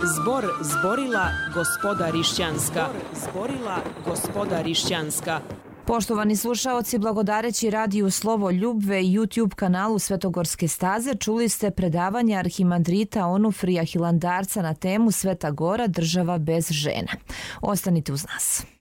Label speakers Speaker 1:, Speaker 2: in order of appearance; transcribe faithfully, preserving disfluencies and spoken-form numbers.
Speaker 1: Zbor zborila gospoda Rišćanska. Zborila gospoda Rišćanska.
Speaker 2: Poštovani slušaoci, blagodareći radiju Slovo Ljubve i YouTube kanalu Svetogorske staze, čuli ste predavanje arhimandrita Onufrija Hilandarca na temu Sveta Gora, država bez žena. Ostanite uz nas.